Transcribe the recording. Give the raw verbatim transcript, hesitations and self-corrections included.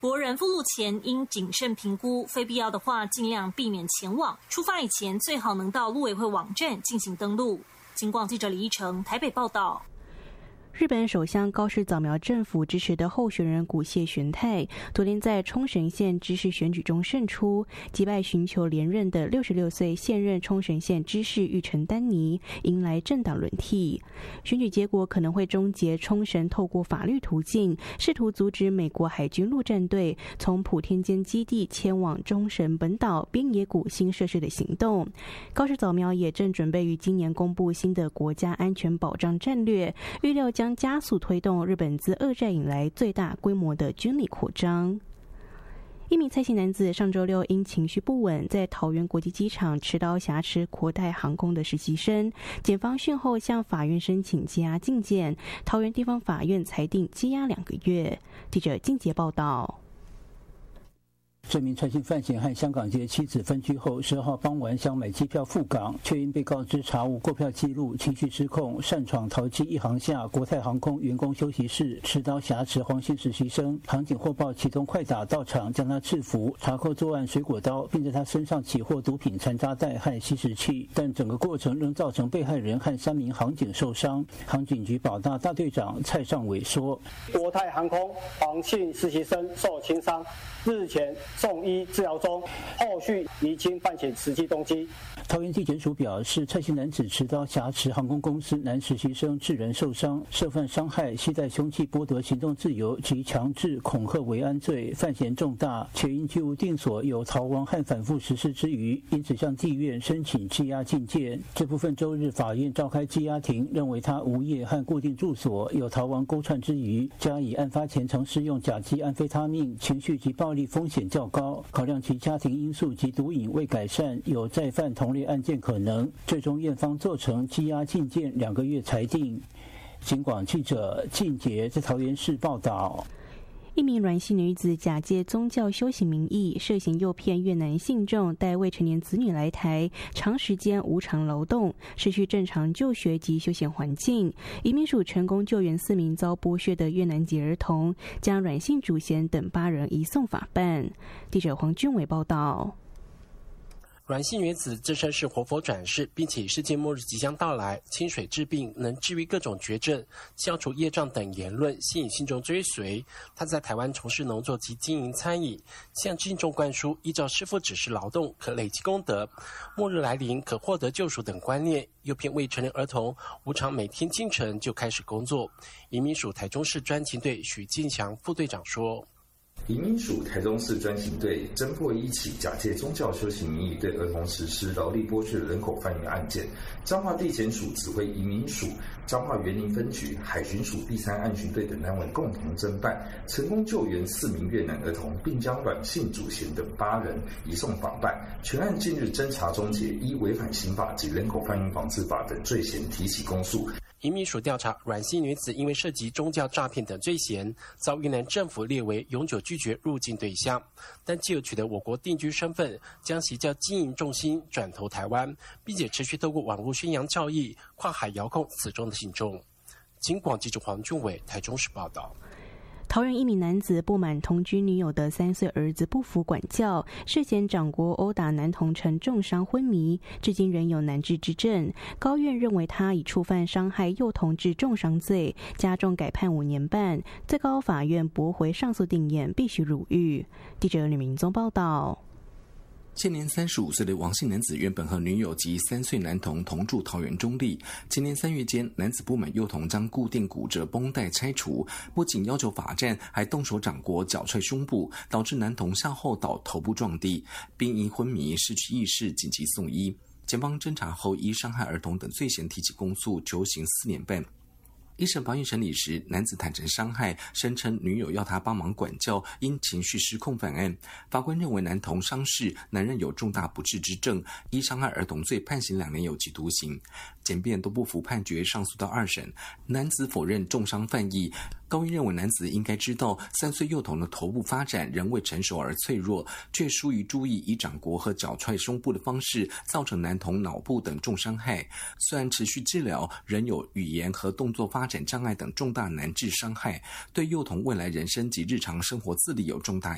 国人赴陆前应谨慎评估，非必要的话尽量避免前往。出发以前最好能到陆委会网站进行登录。警广记者李一成台北报道。 日本首相高市早苗政府支持的候选人谷谢玄太昨天在冲绳县知事选举中胜出，击败寻求连任的六十六岁现任冲绳县知事玉城丹尼，迎来政党轮替。选举结果可能会终结冲绳透过法律途径试图阻止美国海军陆战队从普天间基地迁往冲绳本岛边野古新设施的行动。高市早苗也正准备于今年公布新的国家安全保障战略，预料将加速推动日本自二战以来最大规模的军力扩张。一名蔡姓男子上周六因情绪不稳，在桃园国际机场持刀挟持国泰航空的实习生，检方讯后向法院申请羁押禁见，桃园地方法院裁定羁押两个月。记者金杰报道。 这名蔡姓犯嫌和香港籍妻子分居后，十二号傍晚想买机票赴港，却因被告知查无购票记录，情绪失控，擅闯桃机一航下国泰航空员工休息室，持刀挟持黄姓实习生。航警获报启动快打到场，将他制服，查扣作案水果刀，并在他身上起获毒品残渣袋和吸食器，但整个过程仍造成被害人和三名航警受伤。航警局保大大队长蔡尚伟说：“ 国泰航空黄姓实习生受轻伤，日前送医治疗中，后续厘清犯嫌实际动机。” 桃园地检署表示，蔡姓男子持刀挟持航空公司男实习生致人受伤，涉犯伤害、携带凶器剥夺行动自由及强制恐吓为安罪，犯嫌重大，且因居无定所，有逃亡和反复实施之余，因此向地院申请羁押禁见。这部分周日法院召开羁押庭，认为他无业和固定住所，有逃亡勾串之余，加以案发前曾施用甲基安非他命，情绪及暴力风险较高，考量其家庭因素及毒瘾未改善，有再犯同类案件可能，最终院方做成羁押禁见两个月裁定。警广记者靳杰在桃园市报道。 一名阮姓女子假借宗教修行名义，涉嫌诱骗越南信众带未成年子女来台，长时间无偿劳动，失去正常就学及休闲环境。移民署成功救援四名遭剥削的越南籍儿童，将阮姓主嫌等八人移送法办。记者黄俊伟报道。 阮姓女子自称是活佛转世，并且世界末日即将到来，清水治病能治愈各种绝症，消除业障等言论吸引信众追随。她在台湾从事农作及经营餐饮，向信众灌输依照师父指示劳动可累积功德，末日来临可获得救赎等观念，诱骗未成年儿童无偿每天清晨就开始工作。移民署台中市专勤队许进祥副队长说：“ 移民署台中市专勤队侦破一起假借宗教修行名义对儿童实施劳力剥削人口贩运案件，彰化地检署指挥移民署、彰化园林分局、海巡署第三案巡队等单位共同侦办，成功救援四名越南儿童，并将阮姓主嫌等八人移送法办。全案近日侦查终结，依违反刑法及人口贩运防治法等罪嫌提起公诉。” 移民署调查，阮姓女子因为涉及宗教诈骗等罪嫌，遭越南政府列为永久拒绝入境对象，但既有取得我国定居身份，将其教经营重心转投台湾，并且持续透过网络宣扬教义，跨海遥控此中的信众。警广记者黄俊伟台中市报道。 桃园一名男子不满同居女友的三岁儿子不服管教，涉嫌掌掴殴打男童成重伤昏迷，至今仍有难治之症。高院认为他已触犯伤害幼童致重伤罪，加重改判五年半。最高法院驳回上诉定谳，必须入狱。记者吕明宗报道。 现年三十五岁的王姓男子原本和女友及三岁男童同住桃园中坜。今年三月间，男子不满幼童将固定骨折绷带拆除，不仅要求罚站，还动手掌掴、脚踹胸部，导致男童向后倒，头部撞地，并因昏迷失去意识，紧急送医。检方侦查后，依伤害儿童等罪嫌提起公诉，求刑四年半。一审法院审理时，男子坦诚伤害，声称女友要他帮忙管教，因情绪失控犯案。法官认为男童伤势，男人有重大不治之症，依伤害儿童罪判刑两年有期徒刑。检辩都不服判决，上诉到二审，男子否认重伤犯意。高院认为男子应该知道三岁幼童的头部发展仍未成熟而脆弱，却疏于注意以掌掴和脚踹胸部的方式造成男童脑部等重伤害。虽然持续治疗，仍有语言和动作发展障碍等重大难治伤害，对幼童未来人生及日常生活自理有重大